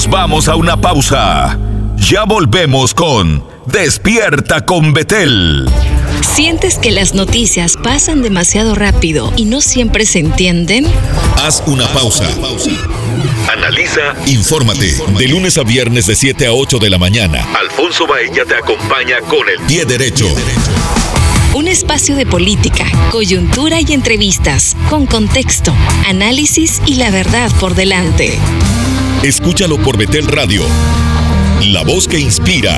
Nos vamos a una pausa. Ya volvemos con Despierta con Betel. ¿Sientes que las noticias pasan demasiado rápido y no siempre se entienden? Haz una pausa. Analiza, infórmate. De lunes a viernes de 7 a 8 de la mañana. Alfonso Baella te acompaña con el pie derecho. Un espacio de política, coyuntura y entrevistas, con contexto, análisis y la verdad por delante. Escúchalo por Betel Radio, la voz que inspira.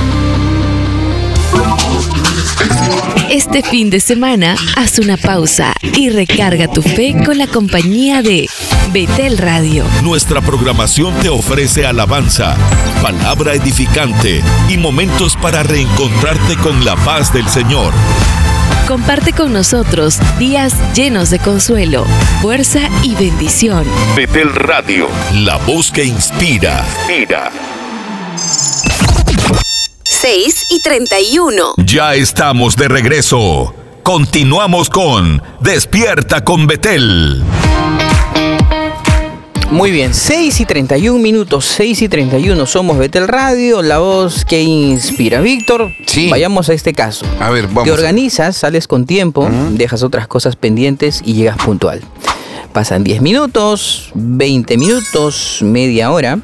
Este fin de semana, haz una pausa y recarga tu fe con la compañía de Betel Radio. Nuestra programación te ofrece alabanza, palabra edificante y momentos para reencontrarte con la paz del Señor. Comparte con nosotros días llenos de consuelo, fuerza y bendición. Betel Radio, la voz que inspira. 6:31. Ya estamos de regreso. Continuamos con Despierta con Betel. Muy bien, 6:31, 6:31, somos Betel Radio, la voz que inspira. Víctor, sí. Vayamos a este caso. A ver, vamos. Te organizas, sales con tiempo, dejas otras cosas pendientes y llegas puntual. Pasan 10 minutos, 20 minutos, media hora,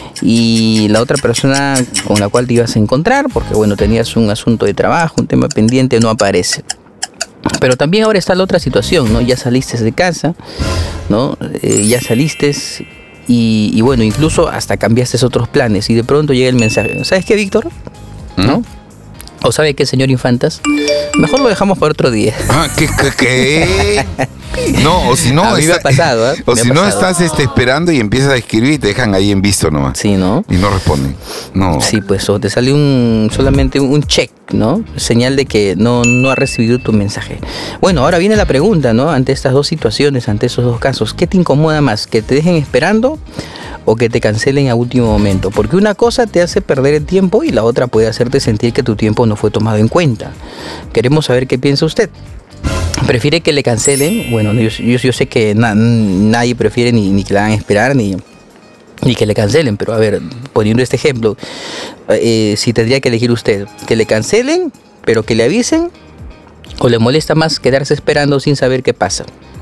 y la otra persona con la cual te ibas a encontrar, porque bueno, tenías un asunto de trabajo, un tema pendiente, no aparece. Pero también ahora está la otra situación, ¿no? Ya saliste de casa, ¿no? Ya saliste y bueno, incluso hasta cambiaste otros planes y de pronto llega el mensaje. ¿Sabes qué, Víctor? ¿No? ¿O sabe qué, señor Infantas? Mejor lo dejamos para otro día. ¿Qué? No, o si no, a mí me ha pasado, ¿eh? O si no estás esperando y empiezas a escribir y te dejan ahí en visto nomás. Sí, ¿no? Y no responden. No. Sí, pues, o te sale solamente un check, ¿no? Señal de que no ha recibido tu mensaje. Bueno, ahora viene la pregunta, ¿no? Ante estas dos situaciones, ante esos dos casos, ¿qué te incomoda más? ¿Que te dejen esperando o que te cancelen a último momento? Porque una cosa te hace perder el tiempo y la otra puede hacerte sentir que tu tiempo no fue tomado en cuenta. Queremos saber qué piensa usted. ¿Prefiere que le cancelen? Bueno, yo sé que nadie prefiere ni que la hagan esperar ni que le cancelen, pero a ver, poniendo este ejemplo, si tendría que elegir usted, que le cancelen, pero que le avisen, o le molesta más quedarse esperando sin saber qué pasa.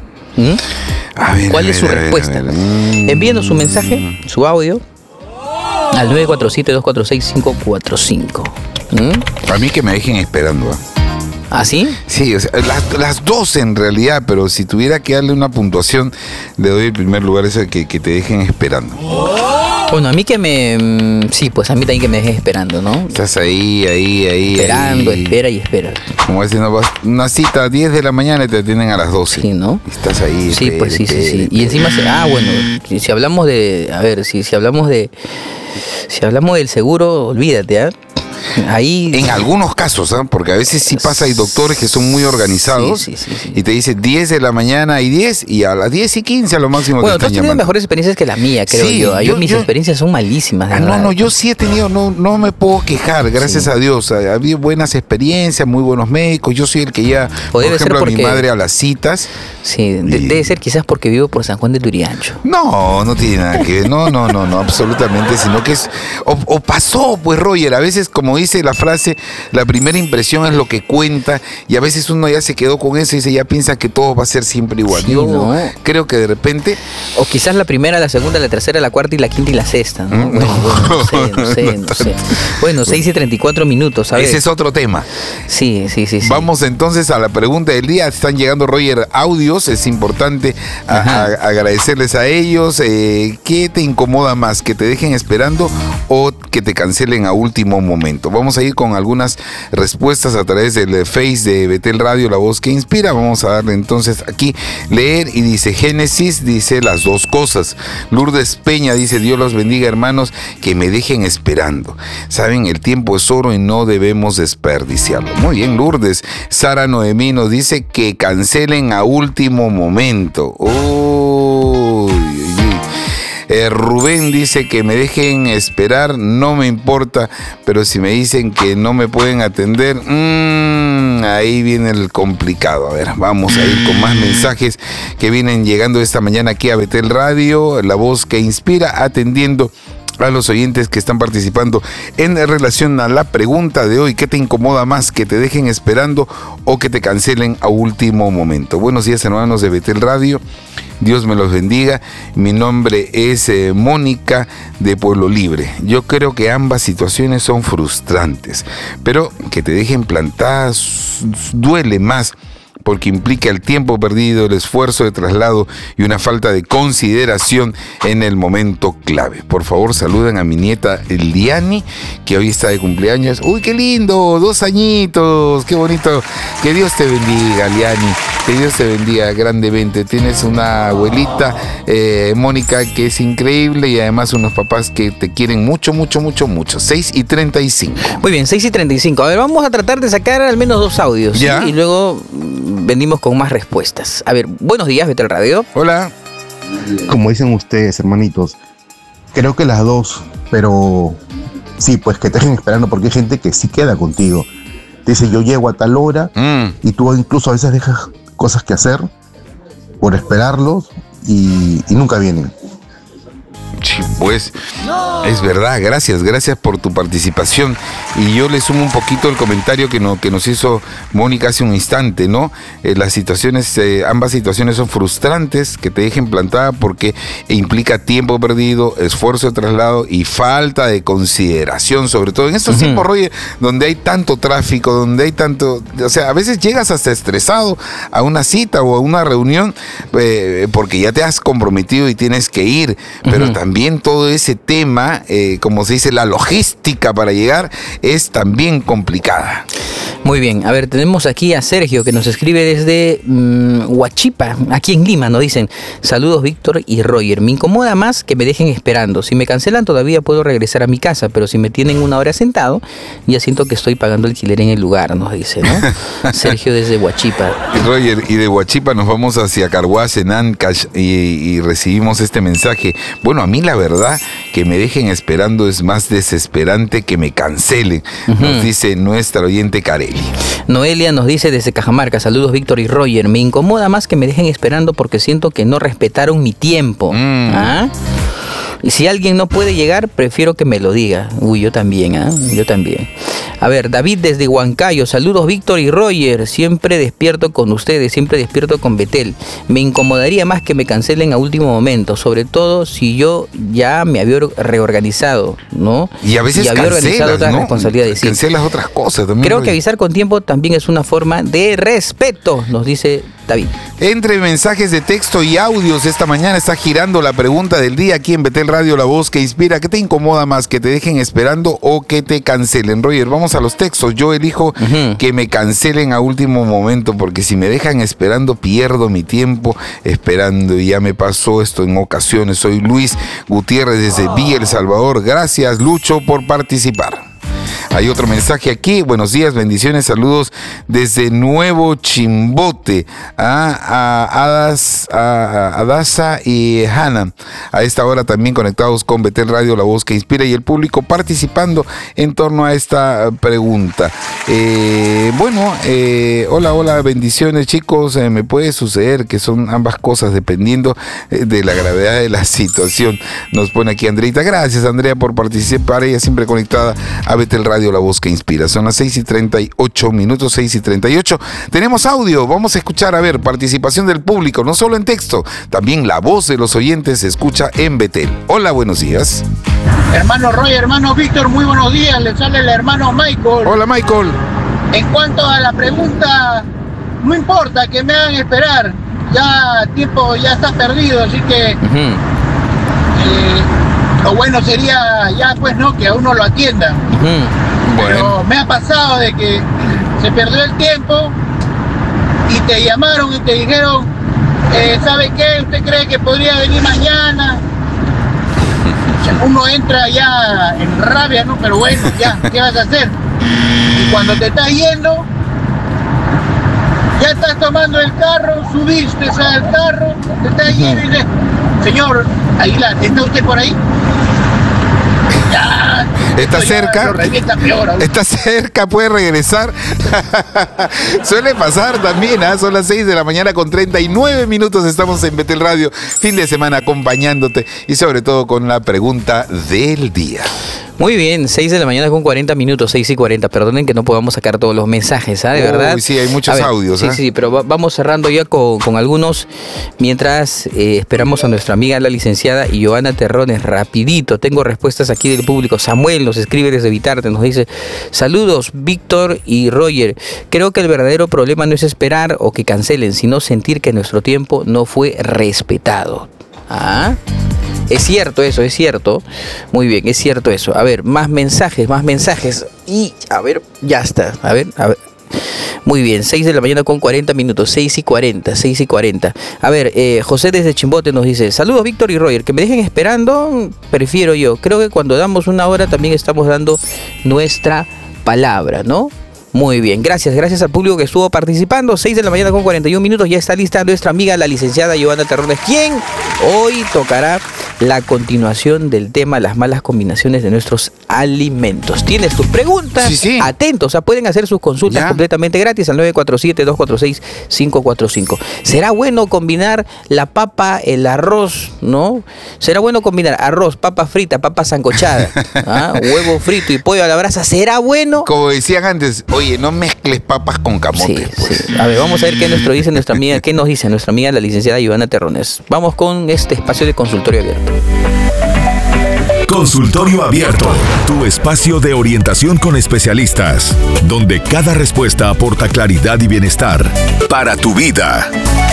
¿Cuál es su respuesta? Envíenos su mensaje, su audio, al 947-246-545. A mí que me dejen esperando. ¿Ah, sí? Sí, o sea, las dos en realidad, pero si tuviera que darle una puntuación, le doy el primer lugar eso de que te dejen esperando. Bueno, a mí sí, pues a mí también que me dejen esperando, ¿no? Estás ahí. Esperando, espera. Como dicen, no vas una cita a 10 de la mañana y te atienden a las 12. Sí, ¿no? Estás ahí. Sí, pues sí. Y encima, bueno, si hablamos de, a ver, si hablamos del seguro, olvídate, ¿ah? Ahí, en algunos casos, ¿eh? Porque a veces sí pasa, hay doctores que son muy organizados sí. Y te dicen 10 de la mañana y 10 y a las 10:15 a lo máximo bueno, te están llamando. Bueno, tú has tenido mejores experiencias que la mía, creo yo. Mis experiencias son malísimas. No, yo sí he tenido, no me puedo quejar, gracias a Dios. Ha habido buenas experiencias, muy buenos médicos. Yo soy el que ya, por ejemplo, a mi madre a las citas. Sí, debe ser quizás porque vivo por San Juan de Turiancho. No tiene nada que ver. No, absolutamente, sino que es, o pasó, pues, Roger, a veces, como dice la frase, la primera impresión es lo que cuenta, y a veces uno ya se quedó con eso y ya piensa que todo va a ser siempre igual. Sí, yo creo que de repente, o quizás la primera, la segunda, la tercera, la cuarta y la quinta y la sexta, ¿no? No sé. Bueno, 6:34, ¿sabes? Ese es otro tema. Sí. Vamos entonces a la pregunta del día. Están llegando, Roger, audios. Es importante agradecerles a ellos. ¿Qué te incomoda más? ¿Que te dejen esperando o que te cancelen a último momento? Vamos a ir con algunas respuestas a través del Face de Betel Radio, la voz que inspira. Vamos a darle entonces aquí leer, y dice Génesis, dice las dos cosas. Lourdes Peña dice: Dios los bendiga, hermanos, que me dejen esperando. Saben, el tiempo es oro y no debemos desperdiciarlo. Muy bien, Lourdes. Sara Noemí nos dice que cancelen a último momento. Rubén dice que me dejen esperar, no me importa, pero si me dicen que no me pueden atender, ahí viene el complicado. A ver, vamos a ir con más mensajes que vienen llegando esta mañana aquí a Betel Radio, la voz que inspira, atendiendo a los oyentes que están participando en relación a la pregunta de hoy. ¿Qué te incomoda más? ¿Que te dejen esperando o que te cancelen a último momento? Buenos días, hermanos de Betel Radio. Dios me los bendiga. Mi nombre es Mónica de Pueblo Libre. Yo creo que ambas situaciones son frustrantes, pero que te dejen plantada duele más, porque implica el tiempo perdido, el esfuerzo de traslado y una falta de consideración en el momento clave. Por favor, saluden a mi nieta Liani, que hoy está de cumpleaños. ¡Uy, qué lindo! 2 añitos, qué bonito. Que Dios te bendiga, Liani. Que Dios te bendiga grandemente. Tienes una abuelita, Mónica, que es increíble, y además unos papás que te quieren mucho, mucho, mucho, mucho. 6:35. Muy bien, 6:35. A ver, vamos a tratar de sacar al menos 2 audios, ¿sí? Y luego venimos con más respuestas. A ver, buenos días, Betel Radio. Hola. Como dicen ustedes, hermanitos, creo que las dos, pero sí, pues que te dejen esperando, porque hay gente que sí queda contigo. Te dice, yo llego a tal hora, y tú incluso a veces dejas cosas que hacer por esperarlos y nunca vienen. Sí, pues es verdad, gracias por tu participación. Y yo le sumo un poquito el comentario que nos hizo Mónica hace un instante, ¿no? Las situaciones, ambas situaciones son frustrantes, que te dejen plantada porque implica tiempo perdido, esfuerzo de traslado y falta de consideración, sobre todo en estos tiempos, Roger, donde hay tanto tráfico, donde hay tanto, o sea, a veces llegas hasta estresado a una cita o a una reunión porque ya te has comprometido y tienes que ir, pero también todo ese tema, como se dice, la logística para llegar es también complicada. Muy bien, a ver, tenemos aquí a Sergio, que nos escribe desde Huachipa, aquí en Lima. Nos dicen, saludos Víctor y Roger, me incomoda más que me dejen esperando. Si me cancelan todavía puedo regresar a mi casa, pero si me tienen 1 hora sentado, ya siento que estoy pagando alquiler en el lugar, nos dice, ¿no? Sergio desde Huachipa. Roger, y de Huachipa nos vamos hacia Carhuaz, en Ancash, y recibimos este mensaje. Bueno, a mí la verdad, que me dejen esperando es más desesperante que me cancelen, nos dice nuestra oyente Carelli. Noelia nos dice desde Cajamarca, saludos Víctor y Roger, me incomoda más que me dejen esperando porque siento que no respetaron mi tiempo. Y si alguien no puede llegar, prefiero que me lo diga. Uy, yo también, yo también. A ver, David desde Huancayo, saludos Víctor y Roger, siempre despierto con ustedes, siempre despierto con Betel. Me incomodaría más que me cancelen a último momento, sobre todo si yo ya me había reorganizado, ¿no? Y a veces había organizado otras responsabilidades. Cancelas otras cosas también. Creo que avisar con tiempo también es una forma de respeto, nos dice David. Entre mensajes de texto y audios, esta mañana está girando la pregunta del día aquí en Betel Radio, la voz que inspira. ¿Qué te incomoda más, que te dejen esperando o que te cancelen? Roger, vamos a los textos. Yo elijo que me cancelen a último momento, porque si me dejan esperando pierdo mi tiempo esperando, y ya me pasó esto en ocasiones. Soy Luis Gutiérrez desde Villa El Salvador. Gracias, Lucho, por participar. Hay otro mensaje aquí. Buenos días, bendiciones, saludos desde Nuevo Chimbote a Adasa y Hanna. A esta hora también conectados con Betel Radio, la voz que inspira, y el público participando en torno a esta pregunta. Hola, bendiciones chicos. Me puede suceder que son ambas cosas dependiendo de la gravedad de la situación. Nos pone aquí Andreita. Gracias, Andrea, por participar. Ella siempre conectada a Betel Radio, la voz que inspira. Son las 6:38 minutos, 6:38. Tenemos audio, vamos a escuchar, a ver, participación del público, no solo en texto, también la voz de los oyentes se escucha en Betel. Hola, buenos días. Hermano Roy, hermano Víctor, muy buenos días, le sale el hermano Michael. Hola, Michael. En cuanto a la pregunta, no importa que me hagan esperar, ya tiempo ya está perdido, así que lo bueno sería ya pues no, que a uno lo atiendan. Pero me ha pasado de que se perdió el tiempo y te llamaron y te dijeron, ¿sabe qué? ¿Usted cree que podría venir mañana? Uno entra ya en rabia, ¿no? Pero bueno, ya, ¿qué vas a hacer? Y cuando te estás yendo, ya estás tomando el carro, subiste al carro, te estás yendo y dices, señor Aguilar, ¿está usted por ahí? Está cerca. Está cerca, puede regresar. Suele pasar también, ¿eh? Son las 6 de la mañana con 39 minutos. Estamos en Betel Radio, fin de semana acompañándote y sobre todo con la pregunta del día. Muy bien, 6 de la mañana con 40 minutos, 6:40. Perdonen que no podamos sacar todos los mensajes, ¿ah? De verdad. Sí, hay muchos audios. Sí, pero vamos cerrando ya con algunos. Mientras esperamos a nuestra amiga la licenciada Joana Terrones. Rapidito, tengo respuestas aquí del público. Samuel nos escribe desde Vitarte, nos dice: saludos, Víctor y Roger. Creo que el verdadero problema no es esperar o que cancelen, sino sentir que nuestro tiempo no fue respetado. ¿Ah? Es cierto eso, es cierto. Muy bien, es cierto eso. A ver, más mensajes. Y, a ver, ya está. A ver. Muy bien, 6 de la mañana con 40 minutos, 6:40. A ver, José desde Chimbote nos dice: saludos, Víctor y Roger, que me dejen esperando, prefiero yo. Creo que cuando damos una hora también estamos dando nuestra palabra, ¿no? Muy bien, gracias al público que estuvo participando. 6 de la mañana con 41 minutos, ya está lista nuestra amiga la licenciada Joana Terrones, quien hoy tocará la continuación del tema las malas combinaciones de nuestros alimentos. ¿Tienes tus preguntas? Sí. Atentos, pueden hacer sus consultas completamente gratis al 947-246-545. ¿Será bueno combinar la papa, el arroz, no? ¿Será bueno combinar arroz, papa frita, papa sancochada, huevo frito y pollo a la brasa? ¿Será bueno? Como decían antes, oye, no mezcles papas con camote. Sí. A ver, vamos a ver qué nos dice nuestra amiga la licenciada Joana Terrones. Vamos con este espacio de consultorio abierto. Consultorio Abierto, tu espacio de orientación con especialistas, donde cada respuesta aporta claridad y bienestar para tu vida.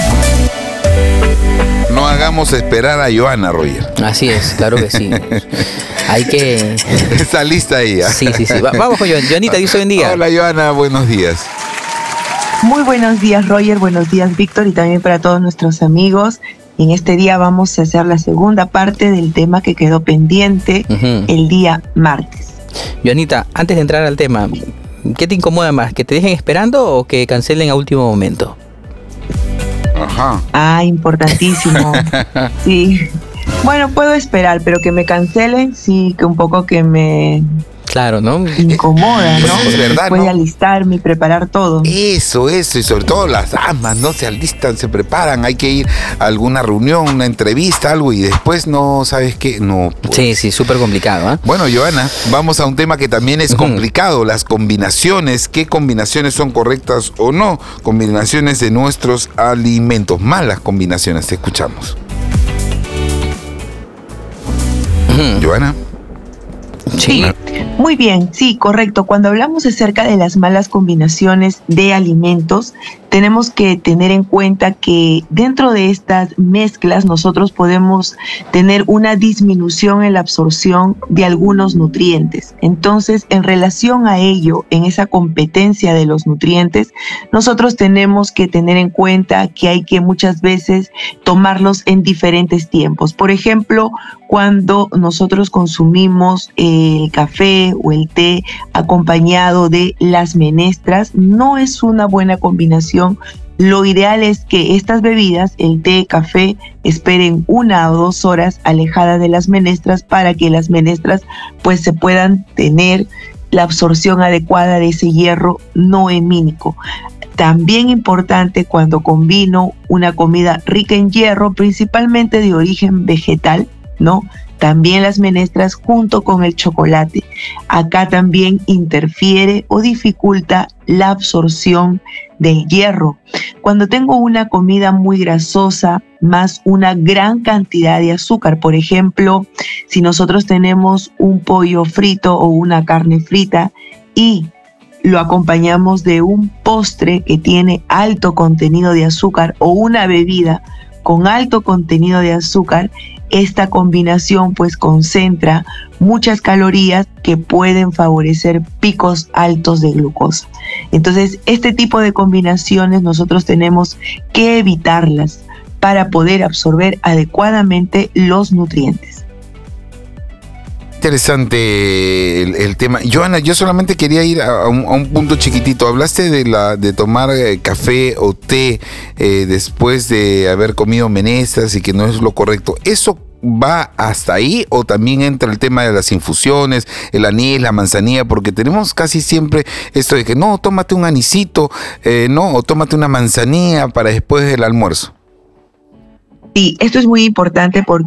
No hagamos esperar a Joana, Roger. Así es, claro que sí. Hay que... Está lista ella. Sí. Vamos con Joanita, Dios te bendiga. Hola, Joana, buenos días. Muy buenos días, Roger, buenos días, Víctor, y también para todos nuestros amigos. En este día vamos a hacer la segunda parte del tema que quedó pendiente el día martes. Joanita, antes de entrar al tema, ¿qué te incomoda más? ¿Que te dejen esperando o que cancelen a último momento? Ajá. Importantísimo. Sí. Bueno, puedo esperar, pero que me cancelen, sí, que un poco que me... Claro, ¿no? Incomoda, ¿no? Es verdad, puede ¿no? alistarme y preparar todo. Eso, y sobre todo las damas, ¿no? Se alistan, se preparan, hay que ir a alguna reunión, una entrevista, algo, y después no, ¿sabes qué? No. Pues. Sí, súper complicado, ¿eh? Bueno, Joana, vamos a un tema que también es complicado, las combinaciones. ¿Qué combinaciones son correctas o no? Combinaciones de nuestros alimentos, malas combinaciones, te escuchamos. Joana. Sí, muy bien, sí, correcto. Cuando hablamos acerca de las malas combinaciones de alimentos, tenemos que tener en cuenta que dentro de estas mezclas nosotros podemos tener una disminución en la absorción de algunos nutrientes. Entonces, en relación a ello, en esa competencia de los nutrientes, nosotros tenemos que tener en cuenta que hay que muchas veces tomarlos en diferentes tiempos. Por ejemplo, cuando nosotros consumimos el café o el té acompañado de las menestras, no es una buena combinación. Lo ideal es que estas bebidas, el té, café, esperen 1 o 2 horas alejadas de las menestras para que las menestras pues se puedan tener la absorción adecuada de ese hierro no hemínico. También importante cuando combino una comida rica en hierro, principalmente de origen vegetal, ¿no? También las menestras junto con el chocolate. Acá también interfiere o dificulta la absorción del hierro. Cuando tengo una comida muy grasosa más una gran cantidad de azúcar, por ejemplo, si nosotros tenemos un pollo frito o una carne frita y lo acompañamos de un postre que tiene alto contenido de azúcar o una bebida con alto contenido de azúcar, esta combinación pues concentra muchas calorías que pueden favorecer picos altos de glucosa. Entonces, este tipo de combinaciones nosotros tenemos que evitarlas para poder absorber adecuadamente los nutrientes. Interesante el tema. Joana, yo solamente quería ir a un punto chiquitito. Hablaste de tomar café o té después de haber comido menestras y que no es lo correcto. ¿Eso va hasta ahí o también entra el tema de las infusiones, el anís, la manzanilla? Porque tenemos casi siempre esto de que no, tómate un anisito, o tómate una manzanilla para después del almuerzo. Sí, esto es muy importante porque